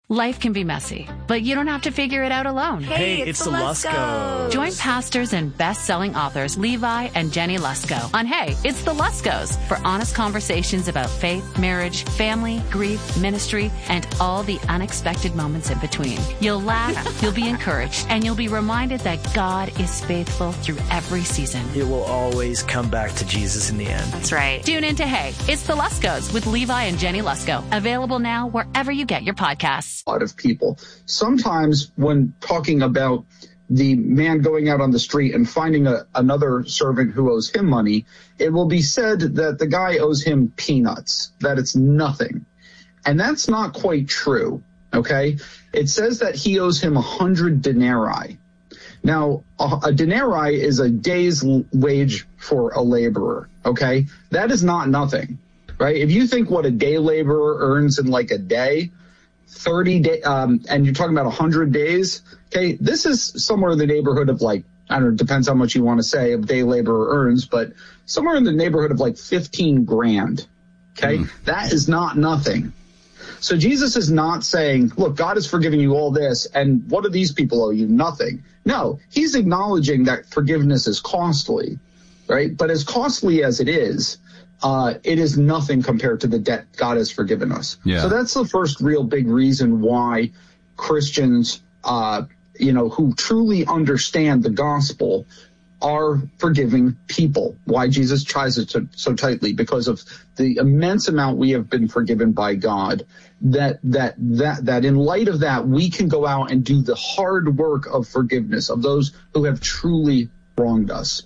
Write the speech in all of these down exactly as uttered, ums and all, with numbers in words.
Life can be messy, but you don't have to figure it out alone. Hey, it's, it's the Luskos. Join pastors and best-selling authors Levi and Jenny Lusko on Hey, It's the Luskos for honest conversations about faith, marriage, family, grief, ministry, and all the unexpected moments in between. You'll laugh, you'll be encouraged, and you'll be reminded that God is faithful through every season. It will always come back to Jesus in the end. That's right. Tune in to Hey, It's the Luskos with Levi and Jenny Lusko. Available now wherever you get your podcasts. A lot of people. Sometimes when talking about the man going out on the street and finding a, another servant who owes him money, it will be said that the guy owes him peanuts, that it's nothing. And that's not quite true, okay? It says that he owes him a hundred denarii. Now, a, a denarii is a day's wage for a laborer, okay? That is not nothing, right? If you think what a day laborer earns in like a day, thirty day, um, and you're talking about one hundred days, okay, this is somewhere in the neighborhood of like, I don't know, depends how much you want to say a day laborer earns, but somewhere in the neighborhood of like fifteen grand, okay? Mm. That is not nothing. So Jesus is not saying, look, God has forgiven you all this, and what do these people owe you? Nothing. No, he's acknowledging that forgiveness is costly, right? But as costly as it is, Uh, it is nothing compared to the debt God has forgiven us. Yeah. So that's the first real big reason why Christians, uh, you know, who truly understand the gospel are forgiving people. Why Jesus tries it so, so tightly, because of the immense amount we have been forgiven by God, that, that, that, that in light of that, we can go out and do the hard work of forgiveness of those who have truly wronged us.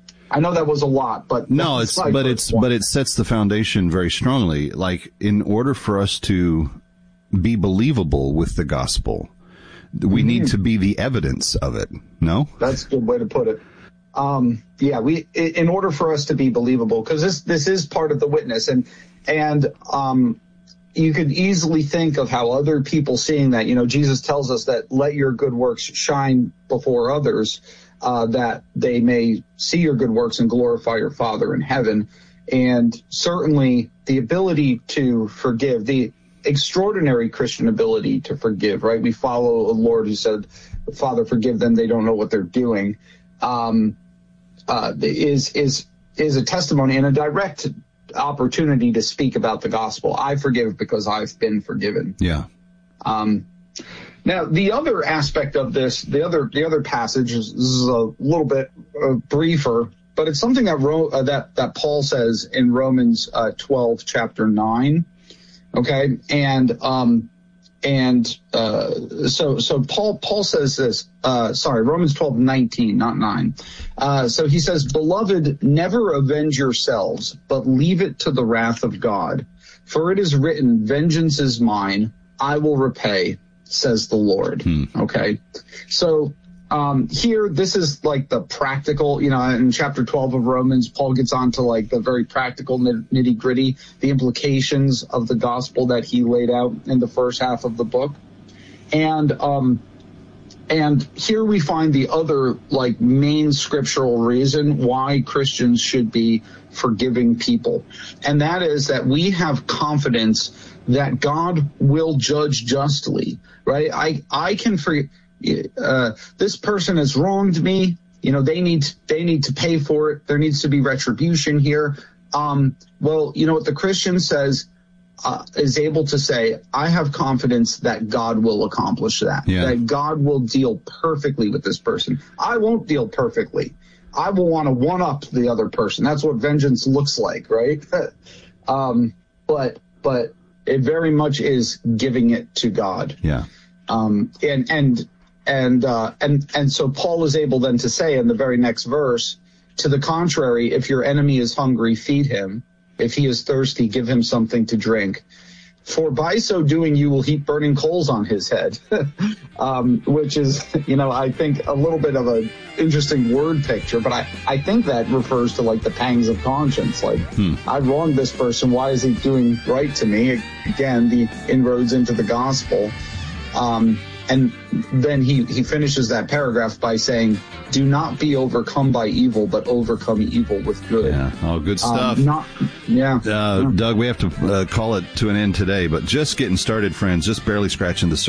I know that was a lot, but no, it's but it's one. but it sets the foundation very strongly. Like, in order for us to be believable with the gospel, we mm-hmm. need to be the evidence of it. No, that's a good way to put it. Um, yeah, we in order for us to be believable, because this this is part of the witness, and and um, you could easily think of how other people seeing that. You know, Jesus tells us that let your good works shine before others, Uh, that they may see your good works and glorify your Father in heaven. And certainly the ability to forgive, the extraordinary Christian ability to forgive, right? We follow a Lord who said, Father, forgive them, they don't know what they're doing, um, uh, is, is, is a testimony and a direct opportunity to speak about the gospel. I forgive because I've been forgiven. Yeah. Um, Now, the other aspect of this, the other the other passage is, is a little bit uh, briefer, but it's something that Ro- uh, that that Paul says in Romans uh, twelve, chapter nine. Okay, and um, and uh, so so Paul Paul says this. Uh, sorry, Romans twelve, nineteen, not nine. Uh, so he says, "Beloved, never avenge yourselves, but leave it to the wrath of God, for it is written, vengeance is mine; I will repay, says the Lord." Hmm. Okay. So, um, here, this is like the practical, you know, in chapter twelve of Romans, Paul gets on to like the very practical nitty gritty, the implications of the gospel that he laid out in the first half of the book. And, um, and here we find the other like main scriptural reason why Christians should be forgiving people. And that is that we have confidence that God will judge justly, right? I, I can forgive, uh, this person has wronged me. You know, they need, they need to pay for it. There needs to be retribution here. Um, well, you know what the Christian says, uh, is able to say, I have confidence that God will accomplish that, yeah. that God will deal perfectly with this person. I won't deal perfectly. I will want to one up the other person. That's what vengeance looks like, right? um, but, but, it very much is giving it to God. Yeah. Um, and, and, and, uh, and, and so Paul is able then to say in the very next verse, to the contrary, if your enemy is hungry, feed him. If he is thirsty, give him something to drink. For by so doing, you will heap burning coals on his head, um, which is, you know, I think a little bit of an interesting word picture, but I, I think that refers to like the pangs of conscience. Like, hmm. I wronged this person. Why is he doing right to me? Again, the inroads into the gospel. Um, and then he, he finishes that paragraph by saying, do not be overcome by evil, but overcome evil with good. Yeah. Oh, good stuff. Um, not, yeah. Uh, yeah. Doug, we have to uh, call it to an end today, but just getting started, friends, just barely scratching the surface.